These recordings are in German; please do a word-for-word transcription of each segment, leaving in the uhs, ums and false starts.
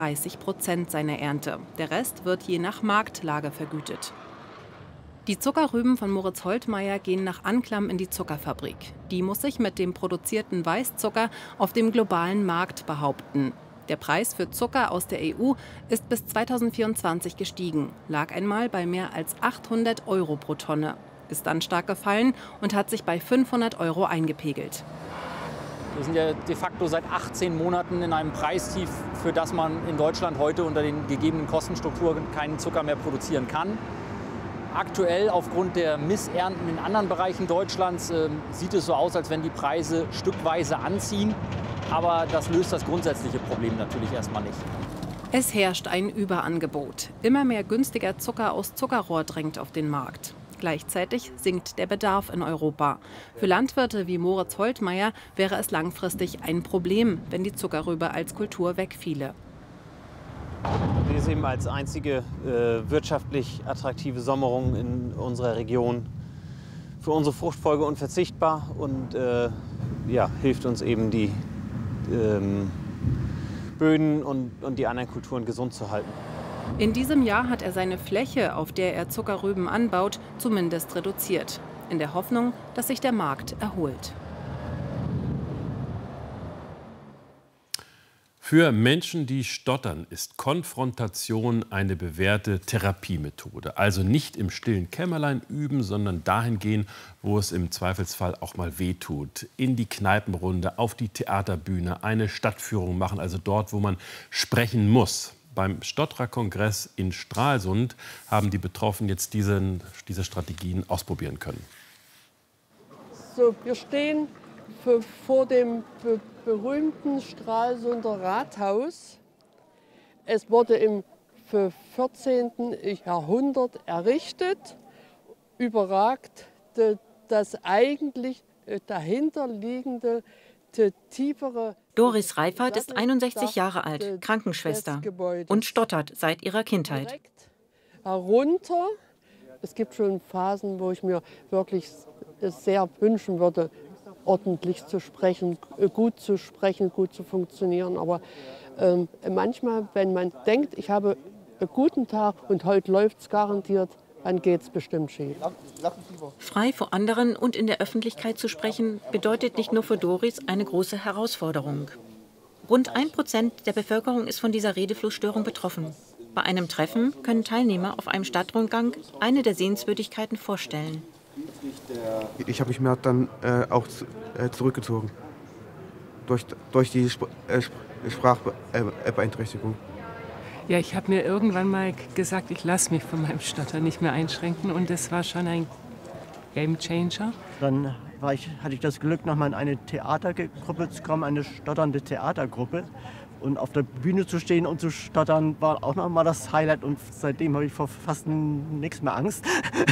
dreißig Prozent seiner Ernte. Der Rest wird je nach Marktlage vergütet. Die Zuckerrüben von Moritz Holtmeier gehen nach Anklam in die Zuckerfabrik. Die muss sich mit dem produzierten Weißzucker auf dem globalen Markt behaupten. Der Preis für Zucker aus der E U ist bis zweitausendvierundzwanzig gestiegen, lag einmal bei mehr als achthundert Euro pro Tonne, ist dann stark gefallen und hat sich bei fünfhundert Euro eingepegelt. Wir sind ja de facto seit achtzehn Monaten in einem Preistief, für das man in Deutschland heute unter den gegebenen Kostenstrukturen keinen Zucker mehr produzieren kann. Aktuell aufgrund der Missernten in anderen Bereichen Deutschlands äh, sieht es so aus, als wenn die Preise stückweise anziehen. Aber das löst das grundsätzliche Problem natürlich erstmal nicht. Es herrscht ein Überangebot. Immer mehr günstiger Zucker aus Zuckerrohr drängt auf den Markt. Gleichzeitig sinkt der Bedarf in Europa. Für Landwirte wie Moritz Holtmeier wäre es langfristig ein Problem, wenn die Zuckerrübe als Kultur wegfiele. Wir sehen eben als einzige äh, wirtschaftlich attraktive Sommerung in unserer Region für unsere Fruchtfolge unverzichtbar und äh, ja, hilft uns eben die ähm, Böden und, und die anderen Kulturen gesund zu halten. In diesem Jahr hat er seine Fläche, auf der er Zuckerrüben anbaut, zumindest reduziert, in der Hoffnung, dass sich der Markt erholt. Für Menschen, die stottern, ist Konfrontation eine bewährte Therapiemethode. Also nicht im stillen Kämmerlein üben, sondern dahin gehen, wo es im Zweifelsfall auch mal wehtut. In die Kneipenrunde, auf die Theaterbühne, eine Stadtführung machen, also dort, wo man sprechen muss. Beim Stotterer-Kongress in Stralsund haben die Betroffenen jetzt diesen, diese Strategien ausprobieren können. So, wir stehen für, vor dem be berühmten Stralsunder Rathaus. Es wurde im vierzehnten Jahrhundert errichtet, überragt das eigentlich dahinterliegende tiefere. Doris Reifert ist einundsechzig Jahre alt, Krankenschwester und stottert seit ihrer Kindheit. Herunter. Es gibt schon Phasen, wo ich mir wirklich sehr wünschen würde, ordentlich zu sprechen, gut zu sprechen, gut zu funktionieren. Aber ähm, manchmal, wenn man denkt, ich habe einen guten Tag und heute läuft es garantiert, dann geht es bestimmt schief. Frei vor anderen und in der Öffentlichkeit zu sprechen, bedeutet nicht nur für Doris eine große Herausforderung. Rund ein Prozent der Bevölkerung ist von dieser Redeflussstörung betroffen. Bei einem Treffen können Teilnehmer auf einem Stadtrundgang eine der Sehenswürdigkeiten vorstellen. Ich habe mich mehr dann äh, auch äh, zurückgezogen durch, durch die Sp äh, Sprachbeeinträchtigung. Ja, ich habe mir irgendwann mal gesagt, ich lasse mich von meinem Stottern nicht mehr einschränken und das war schon ein Game Changer. Dann war ich, hatte ich das Glück, nochmal in eine Theatergruppe zu kommen, eine stotternde Theatergruppe. Und auf der Bühne zu stehen und zu stottern, war auch nochmal das Highlight. Und seitdem habe ich vor fast nichts mehr Angst.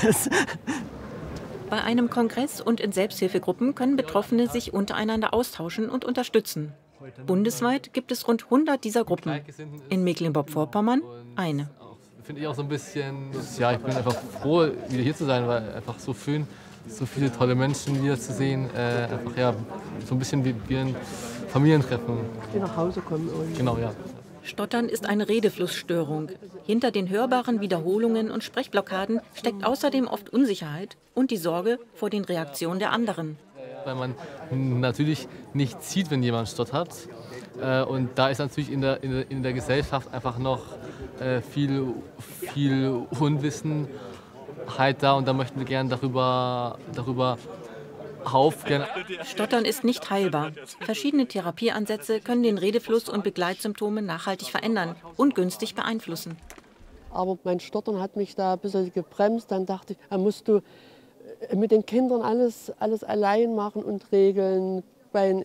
Bei einem Kongress und in Selbsthilfegruppen können Betroffene sich untereinander austauschen und unterstützen. Bundesweit gibt es rund hundert dieser Gruppen. In Mecklenburg-Vorpommern eine. Finde ich auch so ein bisschen, ja, ich bin einfach froh, wieder hier zu sein, weil einfach so schön, so viele tolle Menschen wieder zu sehen. Äh, einfach ja, so ein bisschen wie, wie ein Familientreffen. Die nach Hause kommen. Genau, ja. Stottern ist eine Redeflussstörung. Hinter den hörbaren Wiederholungen und Sprechblockaden steckt außerdem oft Unsicherheit und die Sorge vor den Reaktionen der anderen. Weil man natürlich nicht sieht, wenn jemand stottert. Und da ist natürlich in der, in der, in der Gesellschaft einfach noch viel, viel Unwissenheit da. Und da möchten wir gerne darüber, darüber aufklären. Stottern ist nicht heilbar. Verschiedene Therapieansätze können den Redefluss und Begleitsymptome nachhaltig verändern und günstig beeinflussen. Aber mein Stottern hat mich da ein bisschen gebremst. Dann dachte ich, da musst du mit den Kindern alles, alles allein machen und regeln. Bei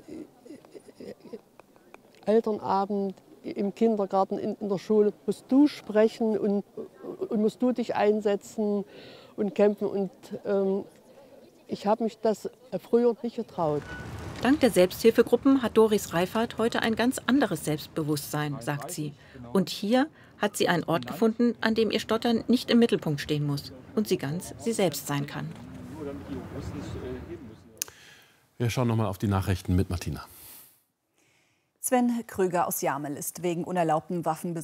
Elternabend, im Kindergarten, in, in der Schule musst du sprechen und, und musst du dich einsetzen und kämpfen. Und ähm, ich habe mich das früher nicht getraut. Dank der Selbsthilfegruppen hat Doris Reifert heute ein ganz anderes Selbstbewusstsein, sagt sie. Und hier hat sie einen Ort gefunden, an dem ihr Stottern nicht im Mittelpunkt stehen muss und sie ganz sie selbst sein kann. Wir schauen noch mal auf die Nachrichten mit Martina. Sven Krüger aus Jamel ist wegen unerlaubten Waffenbesitzes